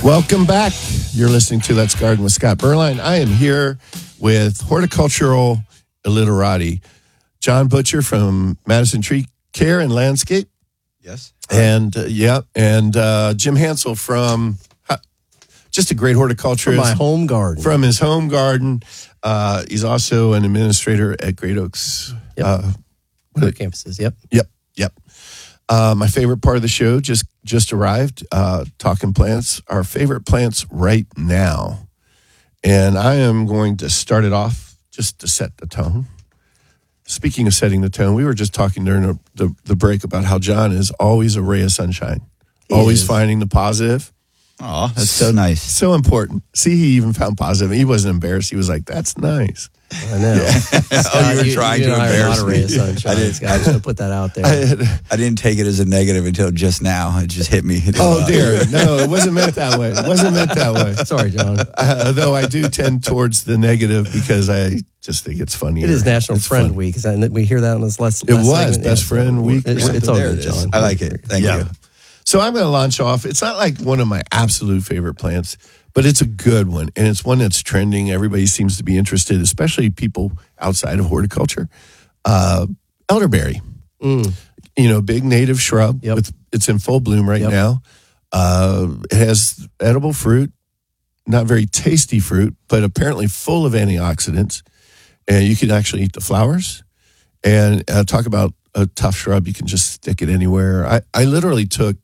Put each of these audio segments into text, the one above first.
Welcome back. You're listening to Let's Garden with Scott Berline. I am here with horticultural illiterati, John Butcher from Madison Tree Care and Landscape. Yes. And Jim Hansel from just a great horticulturist. From my home garden. From his home garden. He's also an administrator at Great Oaks. Yep. Campuses, yep. Yep. My favorite part of the show just arrived, talking plants, our favorite plants right now. And I am going to start it off just to set the tone. Speaking of setting the tone, we were just talking during the break about how John is always a ray of sunshine, always finding the positive. Oh, that's so nice. So important. See, he even found positive. He wasn't embarrassed. He was like, that's nice. I know. You were trying to embarrass me. I didn't put that out there. I didn't take it as a negative until just now. It just hit me. Oh, dear. No, it wasn't meant that way. It wasn't meant that way. Sorry, John. Though I do tend towards the negative because I just think it's funny. It is National Friend Week. Is that, we hear that on this last It was segment. Best Friend Week. It's all good, John. I like it. Thank you. So I'm going to launch off. It's not like one of my absolute favorite plants, but it's a good one. And it's one that's trending. Everybody seems to be interested, especially people outside of horticulture. Elderberry. Big native shrub. Yep. It's in full bloom right now. It has edible fruit, not very tasty fruit, but apparently full of antioxidants. And you can actually eat the flowers. And talk about a tough shrub. You can just stick it anywhere. I literally took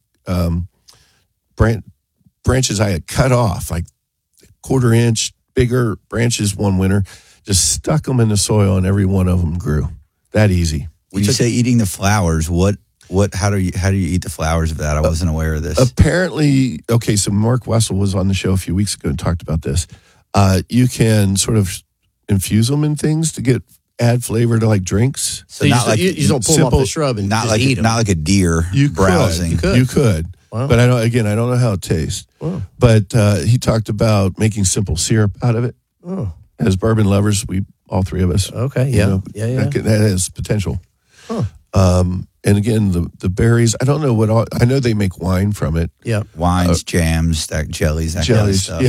branches I had cut off, like 1/4 inch, bigger branches one winter, just stuck them in the soil and every one of them grew. That easy. When you say eating the flowers, how do you eat the flowers of that? I wasn't aware of this. Apparently, okay, so Mark Wessel was on the show a few weeks ago and talked about this. You can sort of infuse them in things to add flavor to like drinks. So you just don't pull them off the shrub and just eat them. Not like a deer browsing. You could. Wow. But I don't know how it tastes. Wow. But he talked about making simple syrup out of it. Oh. As bourbon lovers, all three of us. Okay, yeah. That has potential. Huh. And again, the berries, I don't know I know they make wine from it. Yeah. Wines, jams, jellies, that kind of stuff.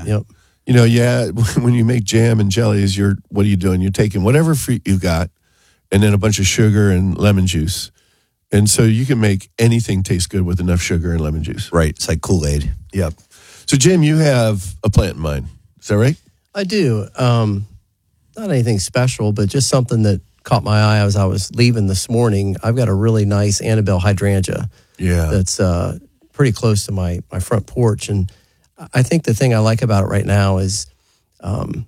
Yeah. When you make jam and jellies, what are you doing? You're taking whatever fruit you got and then a bunch of sugar and lemon juice. And so you can make anything taste good with enough sugar and lemon juice. Right. It's like Kool-Aid. Yep. So, Jim, you have a plant in mind. Is that right? I do. Not anything special, but just something that caught my eye as I was leaving this morning. I've got a really nice Annabelle hydrangea. Yeah. That's pretty close to my front porch. And I think the thing I like about it right now is the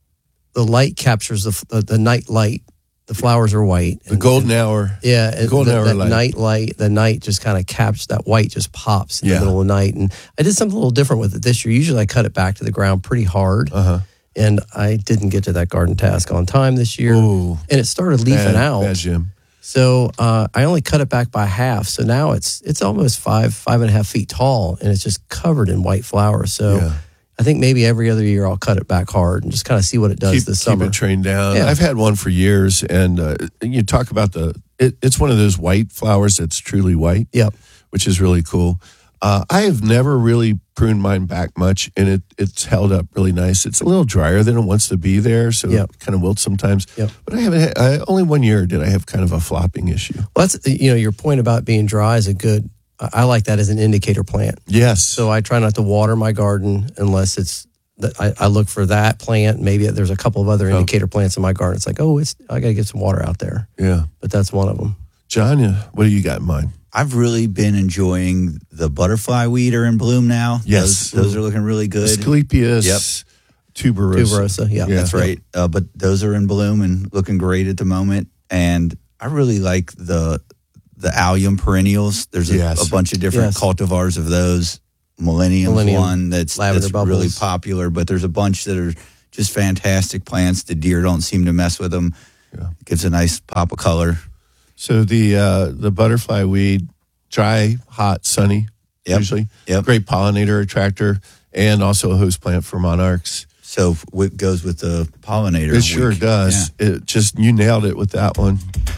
light captures the night light. The flowers are white. The golden hour. Yeah. The golden hour light. Night light, the night just kind of captures, that white just pops in the middle of the night. And I did something a little different with it this year. Usually I cut it back to the ground pretty hard. And I didn't get to that garden task on time this year. Ooh. And it started leafing out. Bad, Jim. So I only cut it back by half. So now it's almost 5.5 feet tall, and it's just covered in white flowers. So I think maybe every other year I'll cut it back hard and just kind of see what it does this summer. Keep it trained down. Yeah. I've had one for years, and you talk about it's one of those white flowers that's truly white. Yep. Which is really cool. I have never really pruned mine back much, and it's held up really nice. It's a little drier than it wants to be there, so it kind of wilts sometimes. Yep. But I haven't only 1 year did I have kind of a flopping issue. Well, that's, your point about being dry is I like that as an indicator plant. Yes. So I try not to water my garden unless it's I look for that plant. Maybe there's a couple of other indicator plants in my garden. It's like, I got to get some water out there. Yeah. But that's one of them. John, what do you got in mind? I've really been enjoying the butterfly weed are in bloom now. Yes. Those are looking really good. Asclepias tuberosa. Yeah. That's right. But those are in bloom and looking great at the moment. And I really like the allium perennials. There's a bunch of different cultivars of those. Millennium one that's really popular, but there's a bunch that are just fantastic plants. The deer don't seem to mess with them. Yeah. It gives a nice pop of color. So the butterfly weed, dry, hot, sunny, usually. Yep. Great pollinator attractor, and also a host plant for monarchs. So it goes with the pollinator. It sure does. Yeah. You nailed it with that one.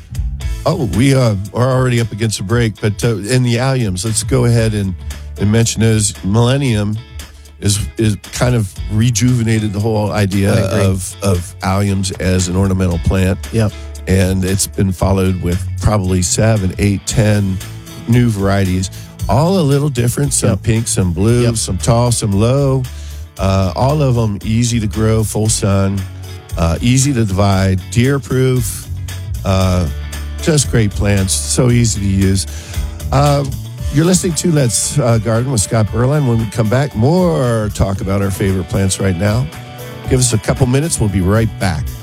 Oh, we are already up against a break, but in the alliums, let's go ahead and mention those. Millennium is kind of rejuvenated the whole idea of alliums as an ornamental plant. Yep. And it's been followed with probably 7, 8, 10 new varieties, all a little different. Some pink, some blue, some tall, some low. All of them easy to grow, full sun, easy to divide, deer proof. Just great plants, so easy to use. You're listening to Let's Garden with Scott Berline. When we come back, more talk about our favorite plants right now. Give us a couple minutes. We'll be right back.